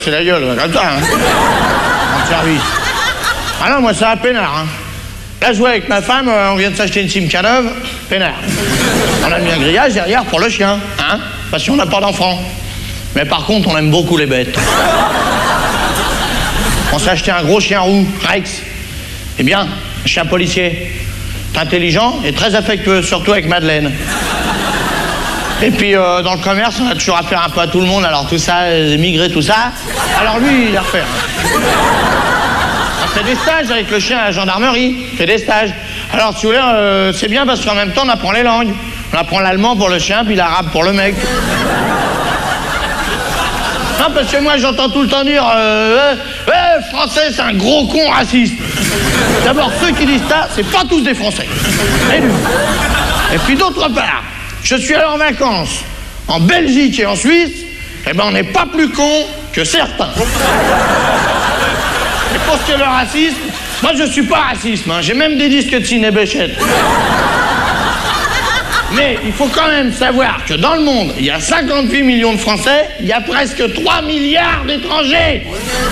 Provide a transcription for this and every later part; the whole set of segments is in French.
C'est la gueule, comme ça, hein. En service. Ah non, moi, ça va peinard, hein. Là, je vois avec ma femme, on vient de s'acheter une Simca neuve, peinard. On a mis un grillage derrière pour le chien, hein, parce qu'on n'a pas d'enfant. Mais par contre, on aime beaucoup les bêtes. On s'est acheté un gros chien roux, Rex. Eh bien, un chien policier. Intelligent et très affectueux, surtout avec Madeleine. Et puis, dans le commerce, on a toujours affaire un peu à tout le monde, alors tout ça, les émigrés, tout ça. Alors lui, il a refait. On fait des stages avec le chien à la gendarmerie, on fait des stages. Alors, si vous voulez, c'est bien parce qu'en même temps, on apprend les langues. On apprend l'allemand pour le chien, puis l'arabe pour le mec. Non, parce que moi, j'entends tout le temps dire Français, c'est un gros con raciste. D'abord, ceux qui disent ça, c'est pas tous des Français. Et puis d'autre part, je suis allé en vacances en Belgique et en Suisse, eh ben on n'est pas plus cons que certains. Et pour ce qui est le racisme, moi je suis pas raciste, hein. J'ai même des disques de Ciné Béchette. Mais il faut quand même savoir que dans le monde, il y a 58 millions de Français, il y a presque 3 milliards d'étrangers.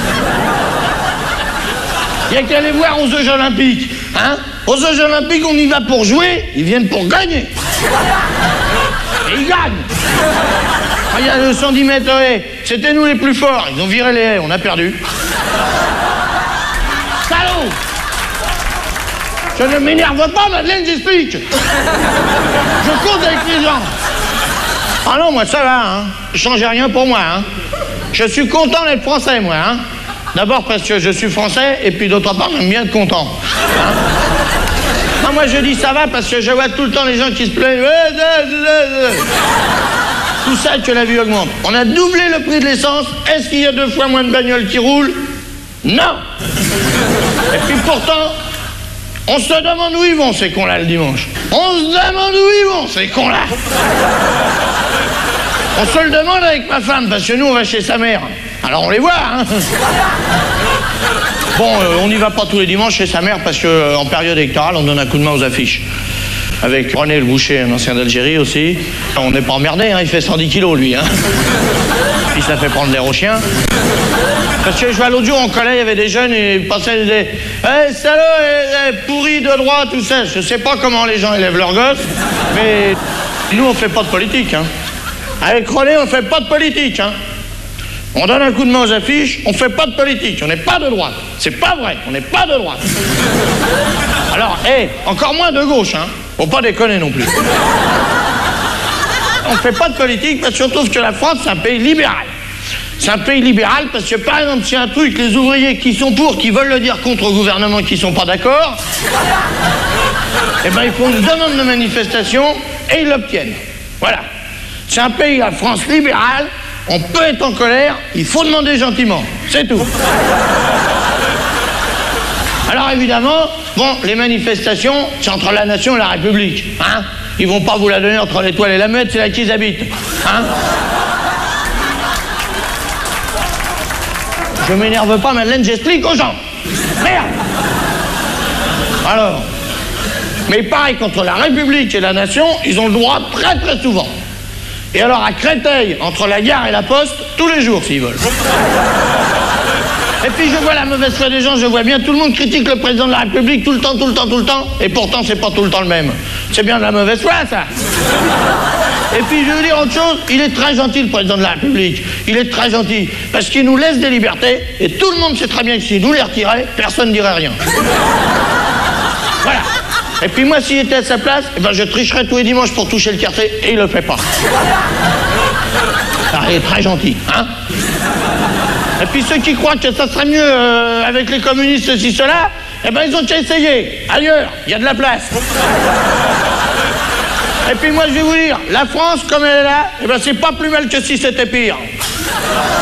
Il n'y a qu'à aller voir aux Jeux Olympiques, hein. Aux Jeux Olympiques, on y va pour jouer, ils viennent pour gagner. Et ils gagnent. Regarde le 110 mètres haies, c'était nous les plus forts, ils ont viré les haies, on a perdu. Salaud! Je ne m'énerve pas, Madeleine, j'explique. Je compte avec les gens. Ah non, moi ça va, hein. Changez rien pour moi, hein. Je suis content d'être français, moi, hein. D'abord parce que je suis français, et puis d'autre part, j'aime bien être content. Hein. Non, moi je dis ça va parce que je vois tout le temps les gens qui se plaignent. Tout ça que la vie augmente. On a doublé le prix de l'essence. Est-ce qu'il y a 2 fois moins de bagnoles qui roulent? Non. Et puis pourtant, on se demande où ils vont ces cons-là le dimanche. On se demande où ils vont ces cons-là. On se le demande avec ma femme parce que nous on va chez sa mère. Alors on les voit, hein. Bon, on n'y va pas tous les dimanches chez sa mère parce qu'en période électorale, on donne un coup de main aux affiches. Avec René le Boucher, un ancien d'Algérie aussi. On n'est pas emmerdé, hein, il fait 110 kilos lui, hein. Il se la fait prendre l'air aux chiens. Parce que je vois l'autre jour, on collait, il y avait des jeunes et ils passaient, ils disaient « salaud, pourri de droite, tout ça ». Je sais pas comment les gens élèvent leurs gosses, mais nous on fait pas de politique, hein. Avec René, on fait pas de politique, hein. On donne un coup de main aux affiches, on fait pas de politique, on n'est pas de droite. C'est pas vrai, on n'est pas de droite. Alors, encore moins de gauche, hein. Faut pas déconner non plus. On fait pas de politique parce qu'on trouve que la France, c'est un pays libéral. C'est un pays libéral parce que, par exemple, s'il y a un truc, les ouvriers qui sont pour, qui veulent le dire contre au gouvernement, qui sont pas d'accord, eh ben, ils font une demande de manifestation et ils l'obtiennent. Voilà. C'est un pays, la France, libérale. On peut être en colère, il faut demander gentiment. C'est tout. Alors évidemment, bon, les manifestations, c'est entre la nation et la République, hein. Ils vont pas vous la donner entre l'Étoile et la Muette, c'est là qu'ils habitent, hein. Je m'énerve pas, Madeleine, j'explique aux gens. Merde. Alors, mais pareil, contre la République et la nation, ils ont le droit très très souvent. Et alors à Créteil, entre la gare et la poste, tous les jours s'ils veulent. Et puis je vois la mauvaise foi des gens, je vois bien, tout le monde critique le président de la République tout le temps, et pourtant c'est pas tout le temps le même. C'est bien de la mauvaise foi, ça. Et puis je vais vous dire autre chose, il est très gentil le président de la République, il est très gentil, parce qu'il nous laisse des libertés, et tout le monde sait très bien que s'il nous les retirait, personne ne dirait rien. Voilà. Et puis moi, s'il était à sa place, eh ben, je tricherais tous les dimanches pour toucher le quartier, et il le fait pas. Ah, il est très gentil, hein. Et puis ceux qui croient que ça serait mieux avec les communistes, ceci, cela, eh ben ils ont déjà essayé. Ailleurs, il y a de la place. Et puis moi, je vais vous dire, la France, comme elle est là, eh ben c'est pas plus mal que si c'était pire.